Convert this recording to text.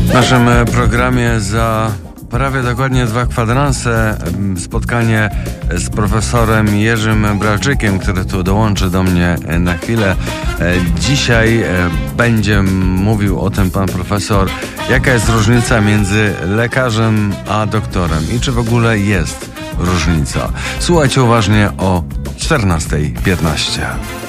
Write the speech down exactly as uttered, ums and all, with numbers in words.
W naszym programie za prawie dokładnie dwa kwadranse spotkanie z profesorem Jerzym Bralczykiem, który tu dołączy do mnie na chwilę. Dzisiaj będzie mówił o tym pan profesor, jaka jest różnica między lekarzem a doktorem i czy w ogóle jest różnica. Słuchajcie uważnie o czternasta piętnaście.